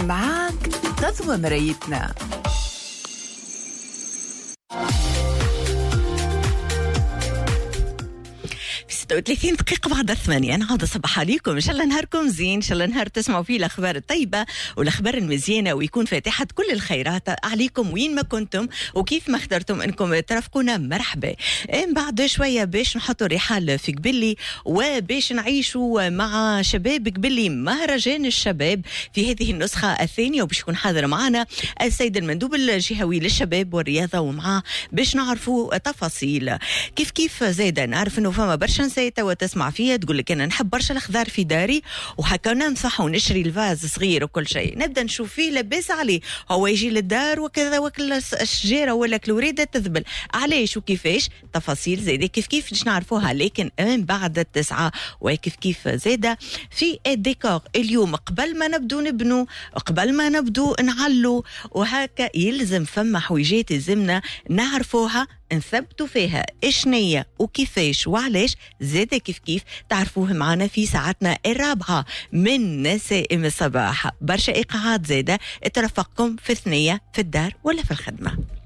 معاك غزوة مرايتنا. 36 دقيقة بعد 8 نعود صباح عليكم. إن شاء الله نهاركم زين، إن شاء الله نهار تسمعوا فيه الأخبار الطيبة والأخبار المزيانة، ويكون فاتحة كل الخيرات عليكم وين ما كنتم وكيف ما اخترتم أنكم ترافقونا. مرحبا. بعد شوية باش نحطوا رحال في قبلي وباش نعيشوا مع شباب قبلي مهرجان الشباب في هذه النسخة الثانية، وباش يكون حاضر معنا السيد المندوب الجهوي للشباب والرياضة، ومعاه باش نعرفوا تفاصيل. كيف زايد نعرف أنه فما برشا نسيت وتسمع فيها تقول لك أنا نحب برشا الخضار في داري، وهكا ننصح ونشري الفاز صغير وكل شيء، نبدأ نشوف فيه لباس عليه هو يجي للدار وكذا وكل الشجرة ولا الوريدة تذبل علاش وكيفاش. تفاصيل زايدة كيف باش نعرفوها، لكن من بعد 9 وكيف زايدة في الديكور اليوم قبل ما نبدو نبنو قبل ما نبدو نعلو، وهكا يلزم فما حويجات يلزمنا نعرفوها نثبتوا فيها إشنية وكيفاش وعلاش. زاده كيف تعرفوه معنا في ساعتنا الرابعة من نسائم الصباح. برشا إيقاعات زاده ترافقكم في ثنية في الدار ولا في الخدمة.